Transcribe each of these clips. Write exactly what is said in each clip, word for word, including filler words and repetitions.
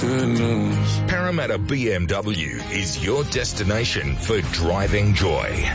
good news. Parramatta B M W is your destination for driving joy.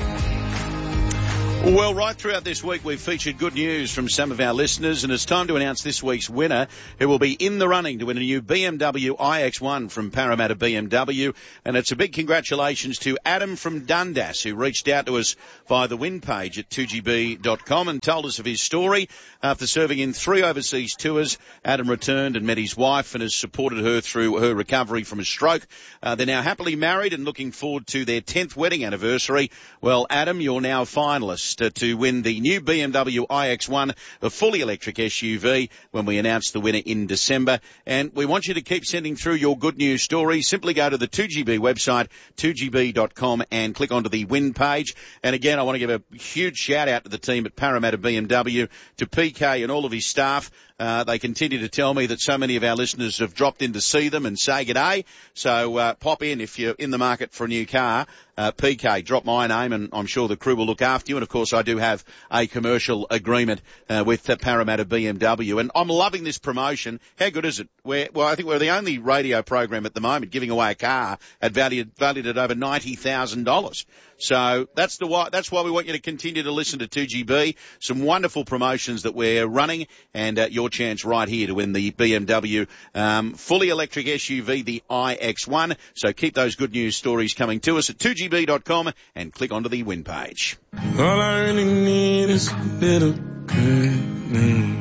Well, right throughout this week, we've featured good news from some of our listeners, and it's time to announce this week's winner, who will be in the running to win a new B M W i X one from Parramatta B M W. And it's a big congratulations to Adam from Dundas, who reached out to us via the win page at two G B dot com and told us of his story. After serving in three overseas tours, Adam returned and met his wife and has supported her through her recovery from a stroke. Uh, they're now happily married and looking forward to their tenth wedding anniversary. Well, Adam, you're now a finalist to win the new B M W i X one, a fully electric S U V, when we announce the winner in December. And we want you to keep sending through your good news stories. Simply go to the two G B website, two G B dot com, and click onto the win page. And again, I want to give a huge shout out to the team at Parramatta B M W, to P K and all of his staff. Uh, they continue to tell me that so many of our listeners have dropped in to see them and say g'day. So uh, pop in if you're in the market for a new car. Uh, P K, drop my name and I'm sure the crew will look after you. And of course, I do have a commercial agreement uh, with uh, Parramatta B M W. And I'm loving this promotion. How good is it? We're, well, I think we're the only radio program at the moment giving away a car at valued, valued at over ninety thousand dollars. So that's the why, that's why we want you to continue to listen to two G B. Some wonderful promotions that we're running, and uh, your chance right here to win the B M W um, fully electric S U V, the i X one. So keep those good news stories coming to us at two G B dot com and click onto the win page. All I really need is a bit of good news.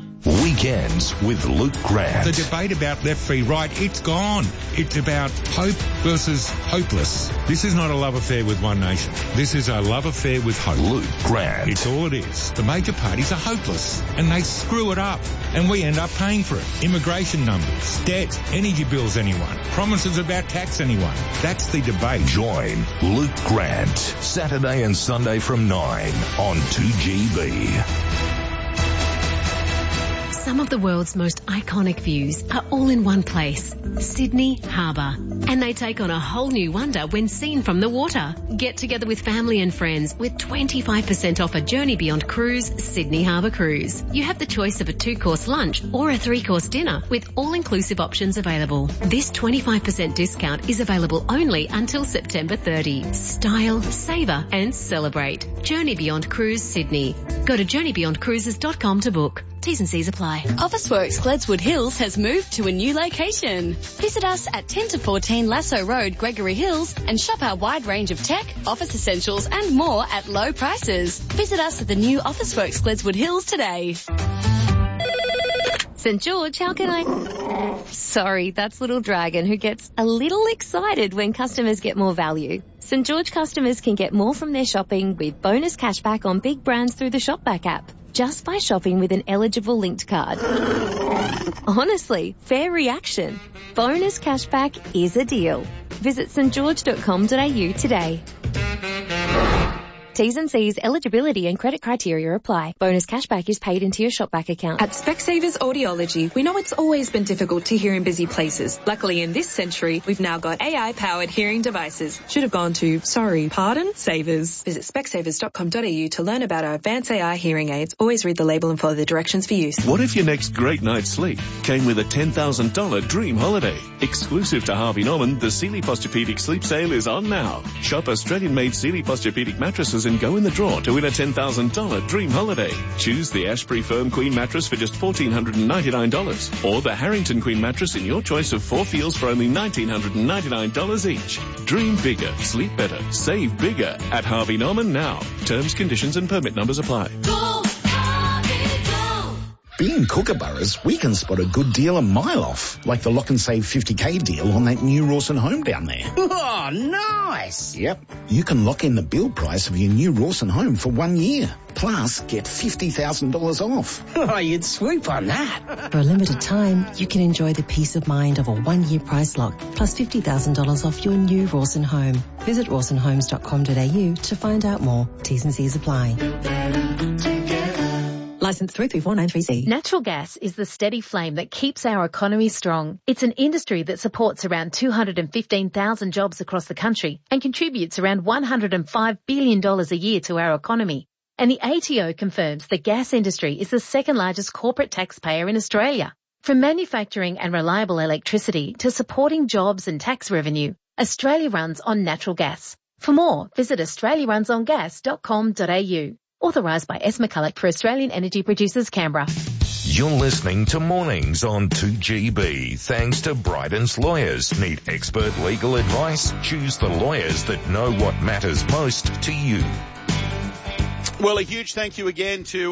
Weekends with Luke Grant. The debate about left v right, it's gone. It's about hope versus hopeless. This is not a love affair with one nation. This is a love affair with hope. Luke Grant. It's all it is. The major parties are hopeless and they screw it up and we end up paying for it. Immigration numbers, debt, energy bills anyone, promises about tax anyone. That's the debate. Join Luke Grant Saturday and Sunday from nine on two G B. Some of the world's most iconic views are all in one place, Sydney Harbour. And they take on a whole new wonder when seen from the water. Get together with family and friends with twenty-five percent off a Journey Beyond Cruise, Sydney Harbour Cruise. You have the choice of a two-course lunch or a three-course dinner with all-inclusive options available. This twenty-five percent discount is available only until September thirtieth. Style, savour and celebrate. Journey Beyond Cruise, Sydney. Go to journey beyond cruises dot com to book. T's and C's apply. Officeworks Gledswood Hills has moved to a new location. Visit us at ten to fourteen Lasso Road, Gregory Hills, and shop our wide range of tech, office essentials and more at low prices. Visit us at the new Officeworks Gledswood Hills today. Saint George, how can I... Sorry, that's Little Dragon, who gets a little excited when customers get more value. Saint George customers can get more from their shopping with bonus cashback on big brands through the ShopBack app, just by shopping with an eligible linked card. Honestly, fair reaction. Bonus cashback is a deal. Visit st george dot com dot a u today. T's and C's, eligibility and credit criteria apply. Bonus cashback is paid into your ShopBack account. At Specsavers Audiology, we know it's always been difficult to hear in busy places. Luckily, in this century, we've now got A I-powered hearing devices. Should have gone to, sorry, pardon, Savers. Visit specsavers dot com dot a u to learn about our advanced A I hearing aids. Always read the label and follow the directions for use. What if your next great night's sleep came with a ten thousand dollars dream holiday? Exclusive to Harvey Norman, the Sealy Posturepedic Sleep Sale is on now. Shop Australian-made Sealy Posturepedic mattresses and go in the draw to win a ten thousand dollars dream holiday. Choose the Ashbury Firm Queen mattress for just one thousand four hundred ninety-nine dollars or the Harrington Queen mattress in your choice of four feels for only one thousand nine hundred ninety-nine dollars each. Dream bigger, sleep better, save bigger at Harvey Norman now. Terms, conditions and permit numbers apply. Go, Harvey, go! Being Kookaburras, we can spot a good deal a mile off, like the Lock and Save fifty K deal on that new Rawson home down there. Oh, nice! Yep. You can lock in the build price of your new Rawson home for one year. Plus, get fifty thousand dollars off. Oh, you'd swoop on that. For a limited time, you can enjoy the peace of mind of a one-year price lock, plus fifty thousand dollars off your new Rawson home. Visit rawson homes dot com dot a u to find out more. T's and C's apply. Licence three three four nine three C. Natural gas is the steady flame that keeps our economy strong. It's an industry that supports around two hundred fifteen thousand jobs across the country and contributes around one hundred five billion dollars a year to our economy. And the A T O confirms the gas industry is the second largest corporate taxpayer in Australia. From manufacturing and reliable electricity to supporting jobs and tax revenue, Australia runs on natural gas. For more, visit australia runs on gas dot com dot a u. Authorised by S. McCulloch for Australian Energy Producers, Canberra. You're listening to Mornings on two G B. Thanks to Bryden's Lawyers. Need expert legal advice? Choose the lawyers that know what matters most to you. Well, a huge thank you again to